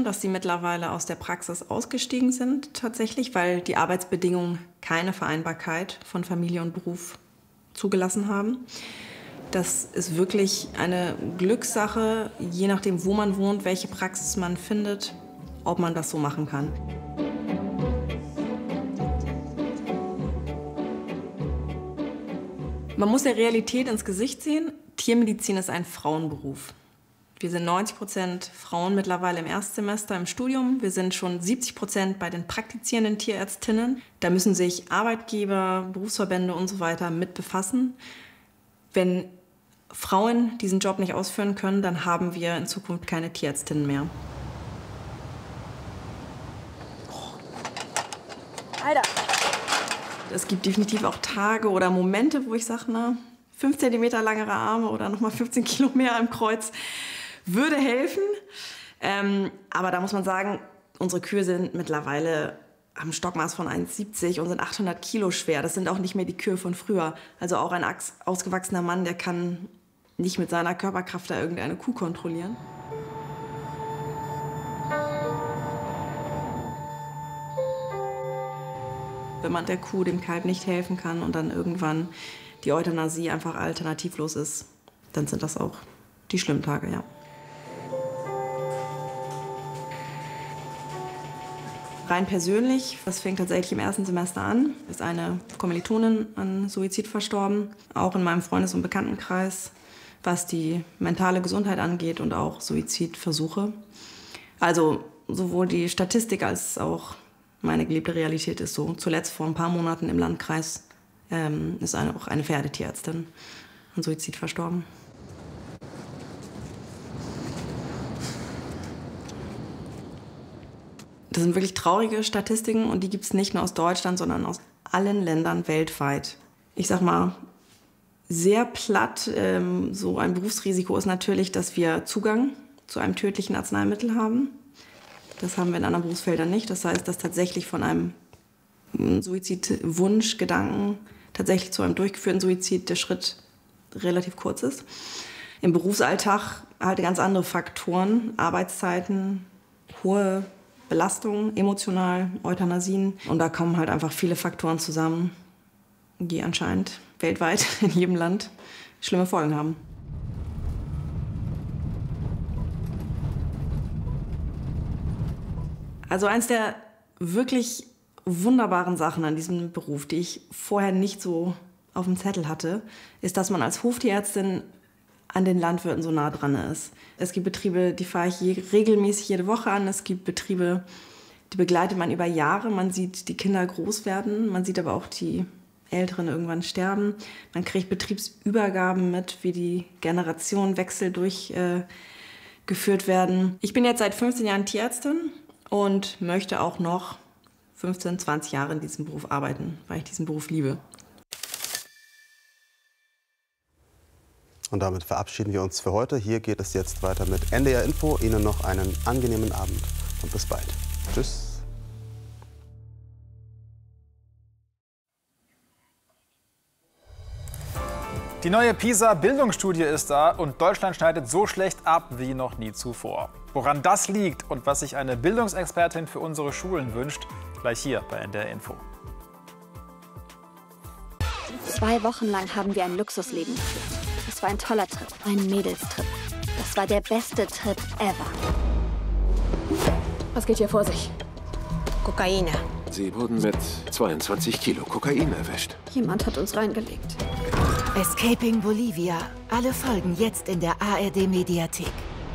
dass sie mittlerweile aus der Praxis ausgestiegen sind, tatsächlich, weil die Arbeitsbedingungen keine Vereinbarkeit von Familie und Beruf zugelassen haben. Das ist wirklich eine Glückssache, je nachdem, wo man wohnt, welche Praxis man findet, ob man das so machen kann. Man muss der Realität ins Gesicht sehen. Tiermedizin ist ein Frauenberuf. Wir sind 90% Frauen mittlerweile im Erstsemester im Studium. Wir sind schon 70% bei den praktizierenden Tierärztinnen. Da müssen sich Arbeitgeber, Berufsverbände und so weiter mit befassen. Wenn Frauen diesen Job nicht ausführen können, dann haben wir in Zukunft keine Tierärztinnen mehr. Alter! Es gibt definitiv auch Tage oder Momente, wo ich sage, na, 5 cm langere Arme oder nochmal 15 Kilo mehr am Kreuz würde helfen. Aber da muss man sagen, unsere Kühe sind mittlerweile am Stockmaß von 1,70 und sind 800 Kilo schwer. Das sind auch nicht mehr die Kühe von früher. Also auch ein ausgewachsener Mann, der kann nicht mit seiner Körperkraft da irgendeine Kuh kontrollieren. Wenn man der Kuh, dem Kalb nicht helfen kann und dann irgendwann die Euthanasie einfach alternativlos ist, dann sind das auch die schlimmen Tage, ja. Rein persönlich, das fängt tatsächlich im ersten Semester an, ist eine Kommilitonin an Suizid verstorben, auch in meinem Freundes- und Bekanntenkreis, was die mentale Gesundheit angeht und auch Suizidversuche. Also sowohl die Statistik als auch meine geliebte Realität ist so. Zuletzt vor ein paar Monaten im Landkreis ist auch eine Pferdetierärztin an Suizid verstorben. Das sind wirklich traurige Statistiken und die gibt es nicht nur aus Deutschland, sondern aus allen Ländern weltweit. Ich sag mal, sehr platt, so ein Berufsrisiko ist natürlich, dass wir Zugang zu einem tödlichen Arzneimittel haben. Das haben wir in anderen Berufsfeldern nicht. Das heißt, dass tatsächlich von einem Suizidwunsch, Gedanken tatsächlich zu einem durchgeführten Suizid der Schritt relativ kurz ist. Im Berufsalltag halt ganz andere Faktoren, Arbeitszeiten, hohe Belastung, emotional, Euthanasien. Und da kommen halt einfach viele Faktoren zusammen, die anscheinend weltweit in jedem Land schlimme Folgen haben. Also eins der wirklich wunderbaren Sachen an diesem Beruf, die ich vorher nicht so auf dem Zettel hatte, ist, dass man als Hoftierärztin an den Landwirten so nah dran ist. Es gibt Betriebe, die fahre ich regelmäßig jede Woche an. Es gibt Betriebe, die begleitet man über Jahre. Man sieht die Kinder groß werden, man sieht aber auch die Älteren irgendwann sterben. Man kriegt Betriebsübergaben mit, wie die Generationenwechsel durchgeführt werden. Ich bin jetzt seit 15 Jahren Tierärztin und möchte auch noch 15, 20 Jahre in diesem Beruf arbeiten, weil ich diesen Beruf liebe. Und damit verabschieden wir uns für heute. Hier geht es jetzt weiter mit NDR Info. Ihnen noch einen angenehmen Abend und bis bald. Tschüss. Die neue PISA-Bildungsstudie ist da und Deutschland schneidet so schlecht ab wie noch nie zuvor. Woran das liegt und was sich eine Bildungsexpertin für unsere Schulen wünscht, gleich hier bei NDR Info. 2 Wochen lang haben wir ein Luxusleben geführt. Es war ein toller Trip, ein Mädelstrip. Das war der beste Trip ever. Was geht hier vor sich? Kokain. Sie wurden mit 22 Kilo Kokain erwischt. Jemand hat uns reingelegt. Escaping Bolivia. Alle Folgen jetzt in der ARD-Mediathek.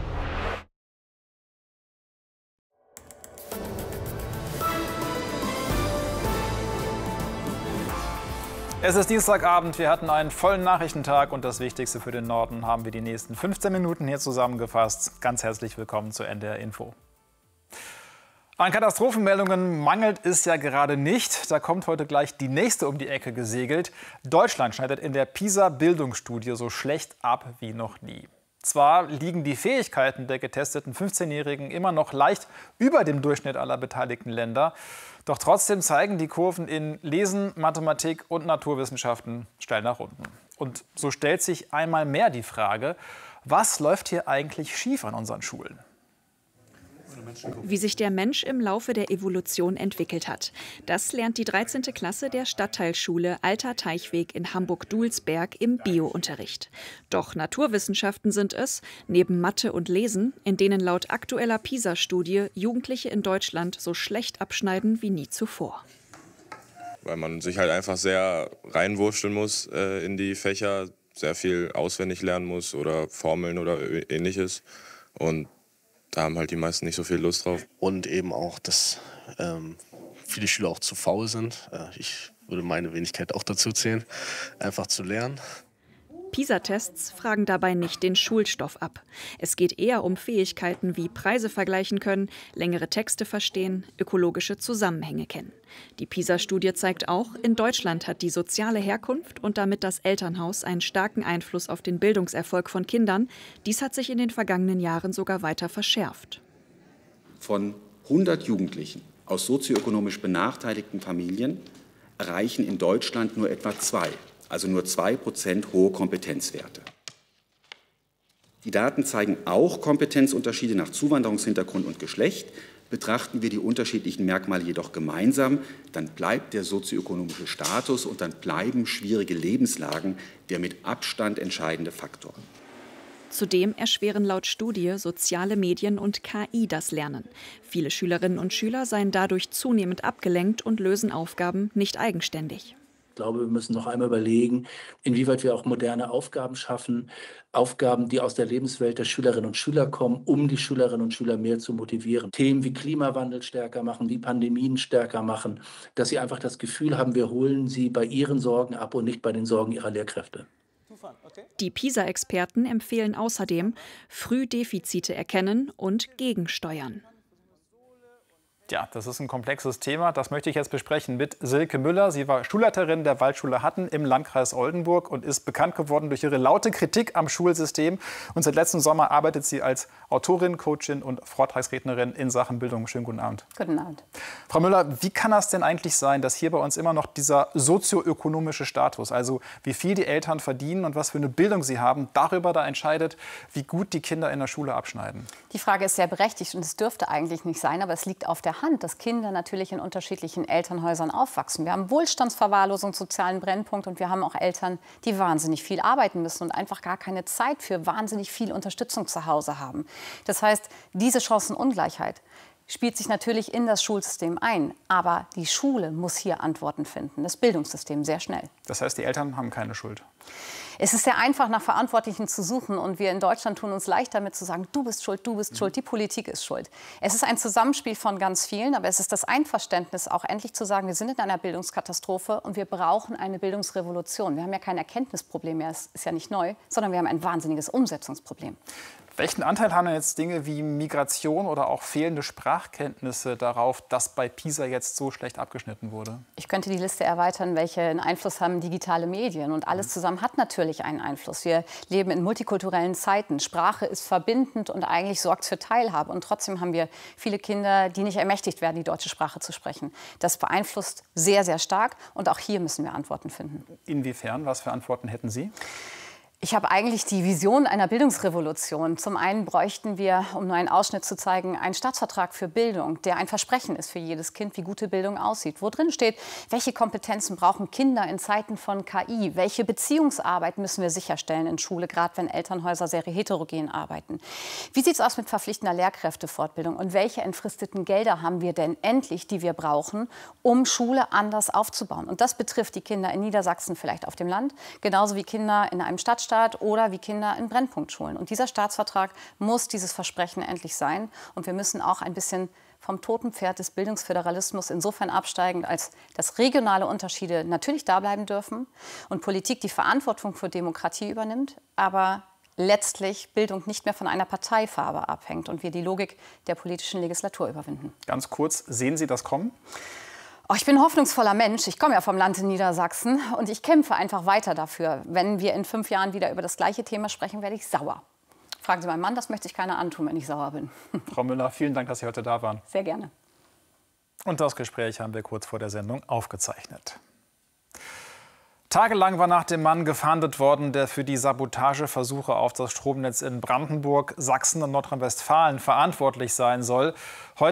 Es ist Dienstagabend, wir hatten einen vollen Nachrichtentag und das Wichtigste für den Norden haben wir die nächsten 15 Minuten hier zusammengefasst. Ganz herzlich willkommen zu NDR Info. An Katastrophenmeldungen mangelt es ja gerade nicht. Da kommt heute gleich die nächste um die Ecke gesegelt. Deutschland schneidet in der PISA-Bildungsstudie so schlecht ab wie noch nie. Zwar liegen die Fähigkeiten der getesteten 15-Jährigen immer noch leicht über dem Durchschnitt aller beteiligten Länder. Doch trotzdem zeigen die Kurven in Lesen, Mathematik und Naturwissenschaften steil nach unten. Und so stellt sich einmal mehr die Frage, was läuft hier eigentlich schief an unseren Schulen? Wie sich der Mensch im Laufe der Evolution entwickelt hat. Das lernt die 13. Klasse der Stadtteilschule Alter Teichweg in Hamburg-Dulsberg im Bio-Unterricht. Doch Naturwissenschaften sind es, neben Mathe und Lesen, in denen laut aktueller PISA-Studie Jugendliche in Deutschland so schlecht abschneiden wie nie zuvor. Weil man sich halt einfach sehr reinwurschteln muss in die Fächer, sehr viel auswendig lernen muss oder Formeln oder Ähnliches. Und da haben halt die meisten nicht so viel Lust drauf. Und eben auch, dass viele Schüler auch zu faul sind. Ich würde meine Wenigkeit auch dazu zählen, einfach zu lernen. PISA-Tests fragen dabei nicht den Schulstoff ab. Es geht eher um Fähigkeiten wie Preise vergleichen können, längere Texte verstehen, ökologische Zusammenhänge kennen. Die PISA-Studie zeigt auch, in Deutschland hat die soziale Herkunft und damit das Elternhaus einen starken Einfluss auf den Bildungserfolg von Kindern. Dies hat sich in den vergangenen Jahren sogar weiter verschärft. Von 100 Jugendlichen aus sozioökonomisch benachteiligten Familien erreichen in Deutschland nur etwa 2. Also nur 2% hohe Kompetenzwerte. Die Daten zeigen auch Kompetenzunterschiede nach Zuwanderungshintergrund und Geschlecht. Betrachten wir die unterschiedlichen Merkmale jedoch gemeinsam, dann bleibt der sozioökonomische Status und dann bleiben schwierige Lebenslagen der mit Abstand entscheidende Faktor. Zudem erschweren laut Studie soziale Medien und KI das Lernen. Viele Schülerinnen und Schüler seien dadurch zunehmend abgelenkt und lösen Aufgaben nicht eigenständig. Ich glaube, wir müssen noch einmal überlegen, inwieweit wir auch moderne Aufgaben schaffen, Aufgaben, die aus der Lebenswelt der Schülerinnen und Schüler kommen, um die Schülerinnen und Schüler mehr zu motivieren. Themen wie Klimawandel stärker machen, wie Pandemien stärker machen, dass sie einfach das Gefühl haben, wir holen sie bei ihren Sorgen ab und nicht bei den Sorgen ihrer Lehrkräfte. Die PISA-Experten empfehlen außerdem, früh Defizite erkennen und gegensteuern. Ja, das ist ein komplexes Thema. Das möchte ich jetzt besprechen mit Silke Müller. Sie war Schulleiterin der Waldschule Hatten im Landkreis Oldenburg und ist bekannt geworden durch ihre laute Kritik am Schulsystem. Und seit letztem Sommer arbeitet sie als Autorin, Coachin und Vortragsrednerin in Sachen Bildung. Schönen guten Abend. Guten Abend. Frau Müller, wie kann das denn eigentlich sein, dass hier bei uns immer noch dieser sozioökonomische Status, also wie viel die Eltern verdienen und was für eine Bildung sie haben, darüber da entscheidet, wie gut die Kinder in der Schule abschneiden? Die Frage ist sehr berechtigt und es dürfte eigentlich nicht sein, aber es liegt auf der Hand, dass Kinder natürlich in unterschiedlichen Elternhäusern aufwachsen. Wir haben Wohlstandsverwahrlosung, sozialen Brennpunkt und wir haben auch Eltern, die wahnsinnig viel arbeiten müssen und einfach gar keine Zeit für wahnsinnig viel Unterstützung zu Hause haben. Das heißt, diese Chancenungleichheit spielt sich natürlich in das Schulsystem ein. Aber die Schule muss hier Antworten finden, das Bildungssystem sehr schnell. Das heißt, die Eltern haben keine Schuld? Es ist sehr einfach, nach Verantwortlichen zu suchen. Und wir in Deutschland tun uns leicht damit zu sagen, du bist schuld, die Politik ist schuld. Es ist ein Zusammenspiel von ganz vielen, aber es ist das Einverständnis, auch endlich zu sagen, wir sind in einer Bildungskatastrophe und wir brauchen eine Bildungsrevolution. Wir haben ja kein Erkenntnisproblem mehr, es ist ja nicht neu, sondern wir haben ein wahnsinniges Umsetzungsproblem. Welchen Anteil haben denn jetzt Dinge wie Migration oder auch fehlende Sprachkenntnisse darauf, dass bei PISA jetzt so schlecht abgeschnitten wurde? Ich könnte die Liste erweitern, welchen Einfluss haben digitale Medien. Und alles zusammen hat natürlich einen Einfluss. Wir leben in multikulturellen Zeiten. Sprache ist verbindend und eigentlich sorgt für Teilhabe. Und trotzdem haben wir viele Kinder, die nicht ermächtigt werden, die deutsche Sprache zu sprechen. Das beeinflusst sehr, sehr stark. Und auch hier müssen wir Antworten finden. Inwiefern? Was für Antworten hätten Sie? Ich habe eigentlich die Vision einer Bildungsrevolution. Zum einen bräuchten wir, um nur einen Ausschnitt zu zeigen, einen Staatsvertrag für Bildung, der ein Versprechen ist für jedes Kind, wie gute Bildung aussieht. Wo drin steht, welche Kompetenzen brauchen Kinder in Zeiten von KI? Welche Beziehungsarbeit müssen wir sicherstellen in Schule, gerade wenn Elternhäuser sehr heterogen arbeiten? Wie sieht es aus mit verpflichtender Lehrkräftefortbildung? Und welche entfristeten Gelder haben wir denn endlich, die wir brauchen, um Schule anders aufzubauen? Und das betrifft die Kinder in Niedersachsen, vielleicht auf dem Land, genauso wie Kinder in einem Stadtstaat oder wie Kinder in Brennpunktschulen. Und dieser Staatsvertrag muss dieses Versprechen endlich sein. Und wir müssen auch ein bisschen vom toten Pferd des Bildungsföderalismus insofern absteigen, als dass regionale Unterschiede natürlich da bleiben dürfen und Politik die Verantwortung für Demokratie übernimmt, aber letztlich Bildung nicht mehr von einer Parteifarbe abhängt und wir die Logik der politischen Legislatur überwinden. Ganz kurz, sehen Sie das kommen? Oh, ich bin ein hoffnungsvoller Mensch. Ich komme ja vom Land in Niedersachsen und ich kämpfe einfach weiter dafür. Wenn wir in 5 Jahren wieder über das gleiche Thema sprechen, werde ich sauer. Fragen Sie meinen Mann, das möchte ich keiner antun, wenn ich sauer bin. Frau Müller, vielen Dank, dass Sie heute da waren. Sehr gerne. Und das Gespräch haben wir kurz vor der Sendung aufgezeichnet. Tagelang war nach dem Mann gefahndet worden, der für die Sabotageversuche auf das Stromnetz in Brandenburg, Sachsen und Nordrhein-Westfalen verantwortlich sein soll. Heute